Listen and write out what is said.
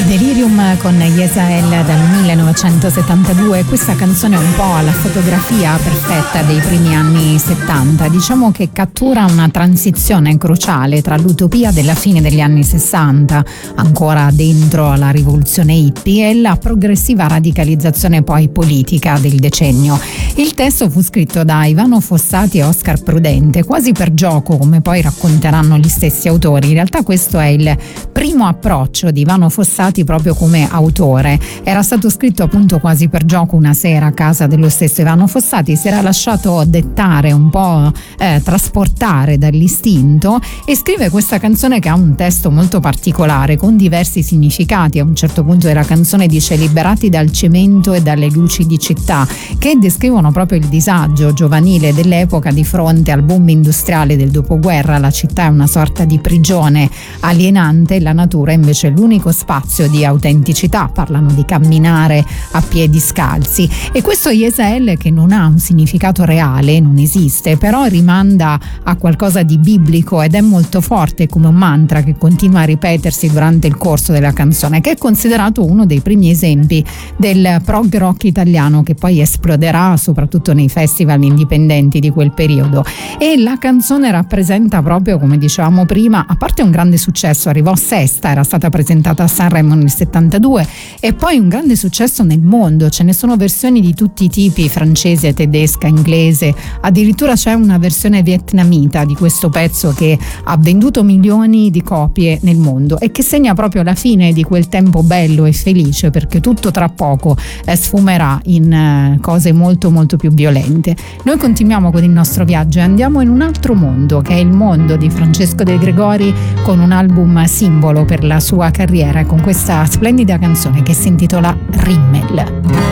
Delirium con Yesael dal 1972, questa canzone è un po' la fotografia perfetta dei primi anni 70, diciamo che cattura una transizione cruciale tra l'utopia della fine degli anni 60, ancora dentro la rivoluzione hippie, e la progressiva radicalizzazione poi politica del decennio. Il testo fu scritto da Ivano Fossati e Oscar Prudente, quasi per gioco, come poi racconteranno gli stessi autori. In realtà questo è il primo approccio di Ivano Fossati proprio come autore. Era stato scritto appunto quasi per gioco una sera a casa dello stesso Ivano Fossati, si era lasciato dettare, un po' trasportare dall'istinto, e scrive questa canzone che ha un testo molto particolare con diversi significati. A un certo punto della canzone dice: liberati dal cemento e dalle luci di città, che descrivono proprio il disagio giovanile dell'epoca di fronte al boom industriale del dopoguerra. La città è una sorta di prigione alienante, la natura invece è l'unico spazio di autenticità. Parlano di camminare a piedi scalzi, e questo Yesael, che non ha un significato reale, non esiste, però rimanda a qualcosa di biblico ed è molto forte, come un mantra che continua a ripetersi durante il corso della canzone, che è considerato uno dei primi esempi del prog rock italiano, che poi esploderà soprattutto nei festival indipendenti di quel periodo. E la canzone rappresenta proprio, come dicevamo prima, a parte un grande successo, arrivò sesta, era stata presentata a Sanremo nel 72, e poi un grande successo nel mondo. Ce ne sono versioni di tutti i tipi, francese, tedesca, inglese, addirittura c'è una versione vietnamita di questo pezzo che ha venduto milioni di copie nel mondo e che segna proprio la fine di quel tempo bello e felice, perché tutto tra poco sfumerà in cose molto molto più violente. Noi continuiamo con il nostro viaggio e andiamo in un altro mondo, che è il mondo di Francesco De Gregori, con un album simbolo per la sua carriera, con questa splendida canzone che si intitola Rimmel.